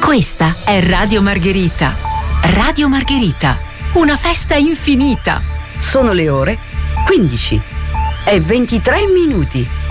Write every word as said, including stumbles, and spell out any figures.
Questa è Radio Margherita. Radio Margherita, una festa infinita. Sono le ore quindici e ventitré minuti.